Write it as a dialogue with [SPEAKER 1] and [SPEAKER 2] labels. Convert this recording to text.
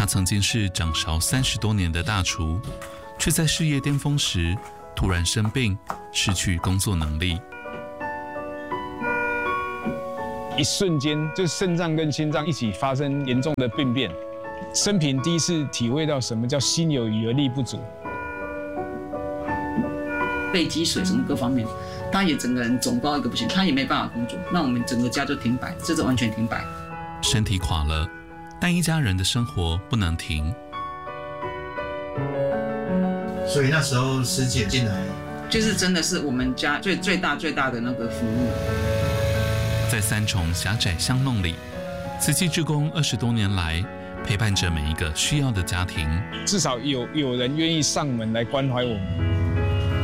[SPEAKER 1] 他曾经是掌勺30多年的大厨，却在事业巅峰时突然生病，失去工作能力。
[SPEAKER 2] 一瞬间，就肾脏跟心脏一起发生严重的病变，生平第一次体会到什么叫心有余而力不足。
[SPEAKER 3] 肺积水什么各方面，他也整个人肿到一个不行，他也没办法工作，那我们整个家就停摆，这是完全停摆。
[SPEAKER 1] 身体垮了，但一家人的生活不能停。
[SPEAKER 4] 所以那时候师姐进来，
[SPEAKER 3] 就是真的是我们家最大的那个服务。
[SPEAKER 1] 在三重狭窄巷弄里，慈济志工20多年来陪伴着每一个需要的家庭。
[SPEAKER 2] 至少有人愿意上门来关怀我们。